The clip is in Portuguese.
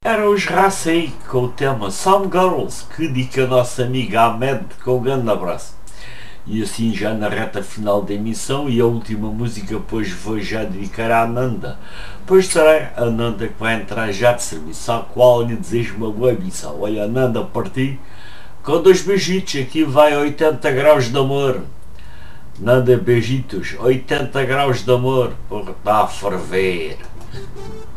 Era os Racei com o tema Some Girls, que dedica a nossa amiga Ahmed, com um grande abraço. E assim já na reta final da emissão, e a última música pois vou já dedicar à Ananda, pois será a Ananda que vai entrar já de serviço, à qual lhe desejo uma boa emissão. Olha, Ananda, parti com 2 beijitos, aqui vai 80 graus de amor. Nanda, beijitos, 80 graus de amor, porque está a ferver.